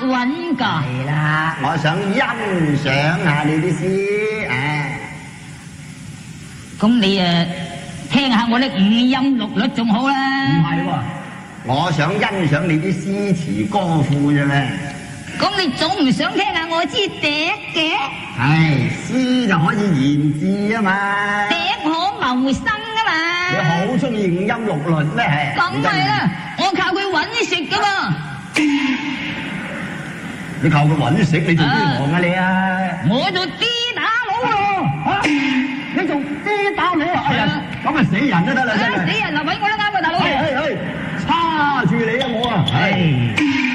韻㗎。 係啦，我想欣賞下你啲詩， 咁你聽下我啲五音六律仲好啦。 唔係喎，我想欣賞你啲詩詞歌賦啫咩？ 咁你總唔想聽下我支笛嘅？ 係詩就可以言志啊嘛， 笛可謀生啊嘛。 你好中意五音六律咩？係梗係啦，我靠佢搵食噶嘛。 你靠佢搵食，你做邊行啊你啊？ 我做啲打佬咯。 你做啲打佬啊？係啊，咁咪死人都得啦，真係死人就搵我啦。